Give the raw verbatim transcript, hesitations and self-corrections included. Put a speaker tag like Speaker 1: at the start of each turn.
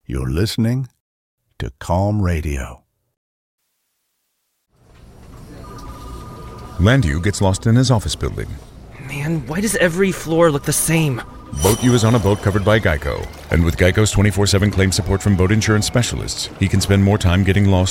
Speaker 1: You're listening to Calm Radio.
Speaker 2: Landu gets lost in his office building.
Speaker 3: Man, why does every floor look the same?
Speaker 2: Boat U is on a boat covered by Geico. And with Geico's twenty-four seven claim support from boat insurance specialists, he can spend more time getting lost